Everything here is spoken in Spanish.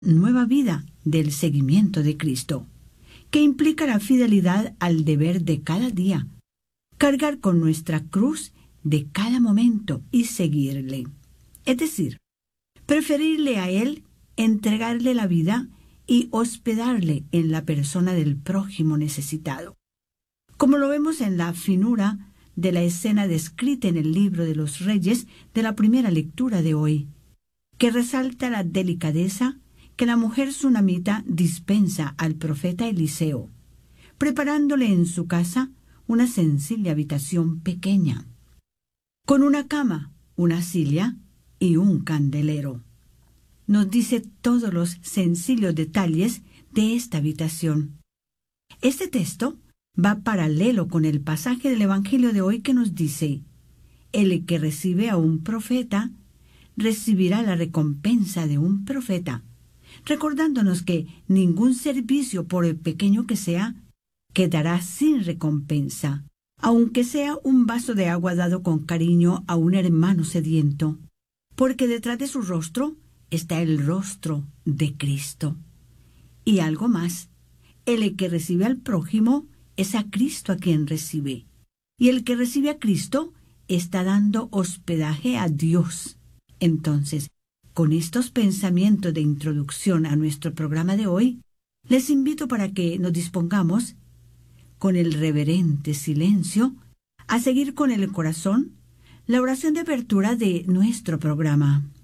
nueva vida del seguimiento de Cristo, que implica la fidelidad al deber de cada día, cargar con nuestra cruz de cada momento y seguirle. Es decir, preferirle a Él, entregarle la vida y hospedarle en la persona del prójimo necesitado. Como lo vemos en la finura de la escena descrita en el libro de los Reyes de la primera lectura de hoy, que resalta la delicadeza que la mujer sunamita dispensa al profeta Eliseo, preparándole en su casa una sencilla habitación pequeña, con una cama, una silla y un candelero. Nos dice todos los sencillos detalles de esta habitación. Este texto va paralelo con el pasaje del Evangelio de hoy que nos dice: el que recibe a un profeta recibirá la recompensa de un profeta, recordándonos que ningún servicio, por pequeño que sea, quedará sin recompensa, aunque sea un vaso de agua dado con cariño a un hermano sediento, porque detrás de su rostro está el rostro de Cristo. Y algo más, el que recibe al prójimo es a Cristo a quien recibe, y el que recibe a Cristo está dando hospedaje a Dios. Entonces, con estos pensamientos de introducción a nuestro programa de hoy, les invito para que nos dispongamos, con el reverente silencio, a seguir con el corazón la oración de apertura de nuestro programa.